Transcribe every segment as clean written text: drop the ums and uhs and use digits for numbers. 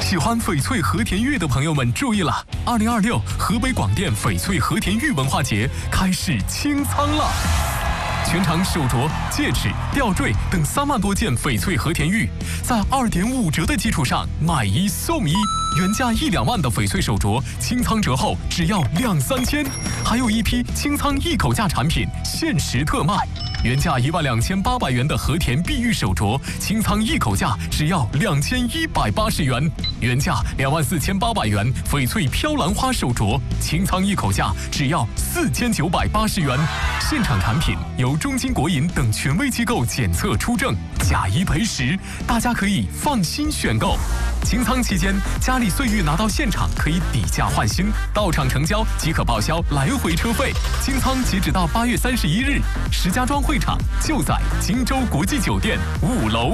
喜欢翡翠和田玉的朋友们注意了，2026河北广电翡翠和田玉文化节开始清仓了。全场手镯、戒指、吊坠等3万多件翡翠和田玉，在2.5折的基础上买1送1，原价1-2万的翡翠手镯，清仓折后只要2-3千，还有一批清仓一口价产品限时特卖。原价12800元的和田碧玉手镯，清仓一口价只要2180元；原价24800元翡翠飘兰花手镯，清仓一口价只要4980元。现场产品由中金国银等权威机构检测出证，假1赔10，大家可以放心选购。清仓期间，嘉里穗玉拿到现场可以抵价换新，到场成交即可报销来回车费。清仓截止到8月31日，石家庄会场就在荆州国际酒店5楼。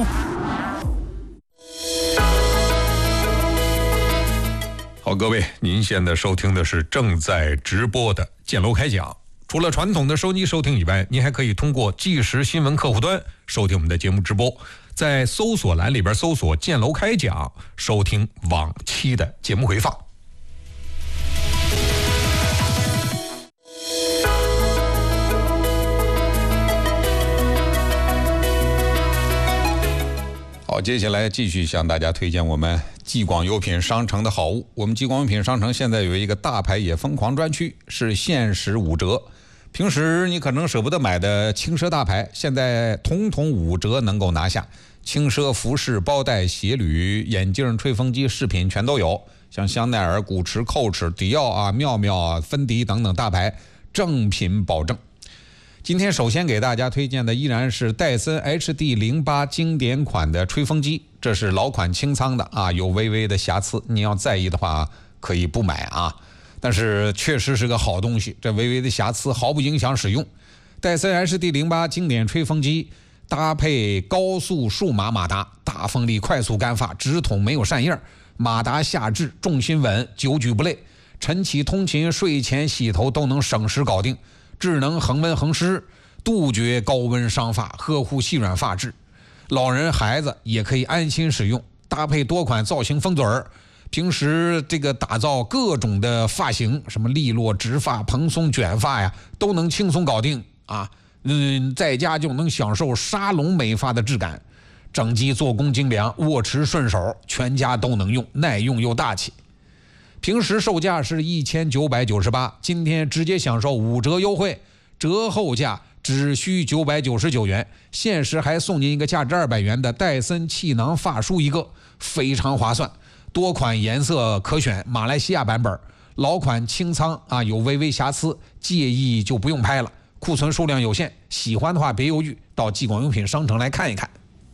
好，各位，您现在收听的是正在直播的建楼开讲。除了传统的收机收听以外，您还可以通过即时新闻客户端收听我们的节目直播，在搜索栏里边搜索建楼开讲，收听往期的节目回放。好，接下来继续向大家推荐我们继广优品商城的好物。我们继广优品商城现在有一个大牌也疯狂专区，是限时5折。平时你可能舍不得买的轻奢大牌，现在统统5折能够拿下。轻奢服饰、包袋、鞋履、眼镜、吹风机、饰品全都有，像香奈儿、古驰、Coach、迪奥啊、妙妙啊、芬迪等等大牌，正品保证。今天首先给大家推荐的依然是戴森 HD08 经典款的吹风机，这是老款清仓的啊，有微微的瑕疵，你要在意的话可以不买啊，但是确实是个好东西，这微微的瑕疵毫不影响使用。戴森 HD08 经典吹风机搭配高速数码马达，大风力快速干发，直筒没有扇叶，马达下至重心稳，久举不累，晨起通勤、睡前洗头都能省时搞定。智能恒温恒湿，杜绝高温伤发，呵护细软发质。老人孩子也可以安心使用，搭配多款造型风嘴儿，平时这个打造各种的发型，什么利落、直发、蓬松、卷发呀，都能轻松搞定啊。在家就能享受沙龙美发的质感。整机做工精良，握持顺手，全家都能用，耐用又大气。平时售价是1998，今天直接享受5折优惠，折后价只需999元，限时还送您一个价值200元的戴森气囊发梳一个，非常划算。多款颜色可选，马来西亚版本，老款清仓啊，有微微瑕疵，介意就不用拍了，库存数量有限，喜欢的话别犹豫，到继广用品商城来看一看。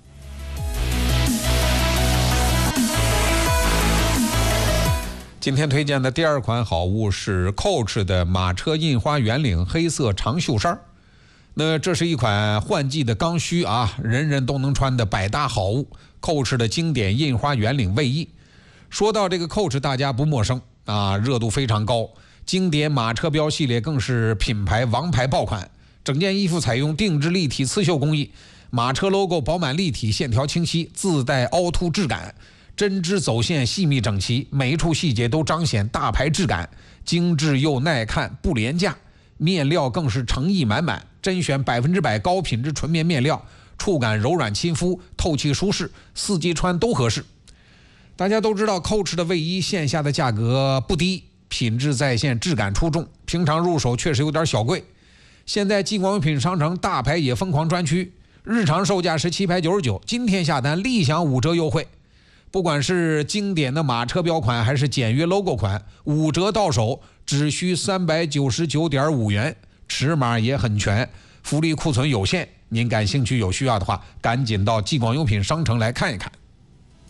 今天推荐的第2款好物是 Coach 的马车印花圆领黑色长袖衫。那这是一款换季的刚需啊，人人都能穿的百搭好物。Coach 的经典印花圆领卫衣。说到这个 Coach， 大家不陌生啊，热度非常高。经典马车标系列更是品牌王牌爆款。整件衣服采用定制立体刺绣工艺，马车 logo 饱满立体，线条清晰，自带凹凸质感。针织走线细密整齐，每一处细节都彰显大牌质感，精致又耐看，不廉价。面料更是诚意满满，甄选100%高品质纯棉面料，触感柔软亲肤，透气舒适，四季穿都合适。大家都知道 Coach 的卫衣线下的价格不低，品质在线，质感出众，平常入手确实有点小贵。现在继广用品商城大牌也疯狂专区，日常售价是799，今天下单立享5折优惠。不管是经典的马车标款还是简约 logo 款，5折到手只需399.5元，尺码也很全，福利库存有限，您感兴趣有需要的话赶紧到继广用品商城来看一看。